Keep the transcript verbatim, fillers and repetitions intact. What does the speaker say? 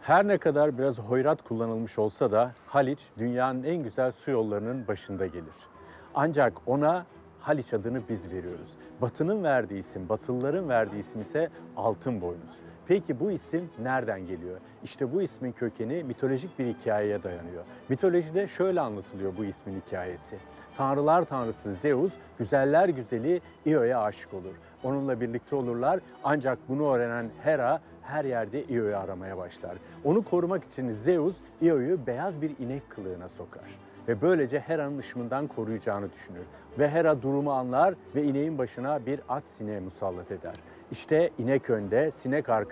Her ne kadar biraz hoyrat kullanılmış olsa da Haliç dünyanın en güzel su yollarının başında gelir. Ancak ona Haliç adını biz veriyoruz. Batı'nın verdiği isim, Batılıların verdiği isim ise Altınboynuz. Peki bu isim nereden geliyor? İşte bu ismin kökeni mitolojik bir hikayeye dayanıyor. Mitolojide şöyle anlatılıyor bu ismin hikayesi. Tanrılar tanrısı Zeus, güzeller güzeli Io'ya aşık olur. Onunla birlikte olurlar ancak bunu öğrenen Hera her yerde Io'yu aramaya başlar. Onu korumak için Zeus Io'yu beyaz bir inek kılığına sokar ve böylece Hera'nın ışımından koruyacağını düşünür. Ve Hera durumu anlar ve ineğin başına bir at sineği musallat eder. İşte inek önde, sinek arkasında